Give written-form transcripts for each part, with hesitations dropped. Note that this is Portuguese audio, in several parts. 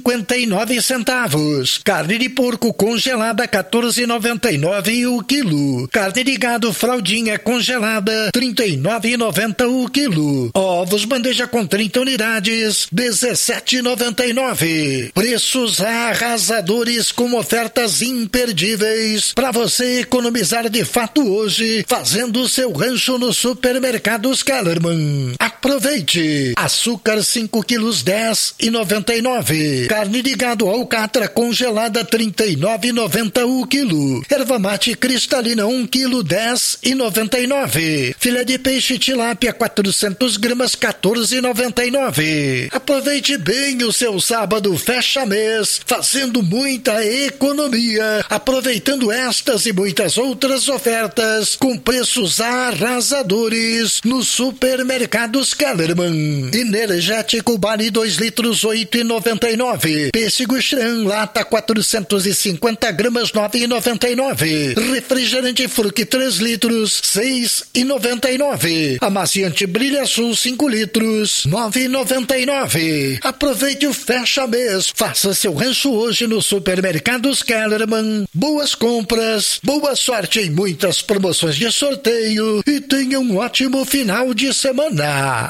59 centavos. Carne de porco congelada 14,99 o quilo. Carne de gado fraldinha congelada 39,90 o quilo. Ovos bandeja com 30 unidades 17,99. Preços arrasadores com ofertas imperdíveis para você economizar de fato hoje, fazendo o seu rancho no Supermercados Kellerman. Aproveite! Açúcar 5 quilos 10,99. Carne de gado alcatra congelada 39,90 o quilo. Erva mate cristalina 1 quilo 10,99. Filé de peixe tilápia 400 gramas 14,99. Aproveite bem o seu sábado fecha mês, fazendo muita economia, aproveitando estas e muitas outras ofertas com preços arrasadores no Supermercados Kellerman. Energético Bali 2 litros 8,99. Pêssego Schran lata 450 gramas 9,99. Refrigerante Fruc 3 litros 6,99. Amaciante Brilha Sul 5 litros 9,99. Aproveite o fecha mês, faça seu rancho hoje no Supermercados Kellerman. Boas compras, boa sorte em muitas promoções de sorteio e tenha um ótimo final de semana.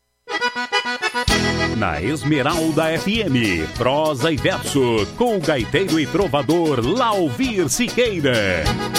Na Esmeralda FM, prosa e verso, com o gaiteiro e trovador Lauvir Siqueira.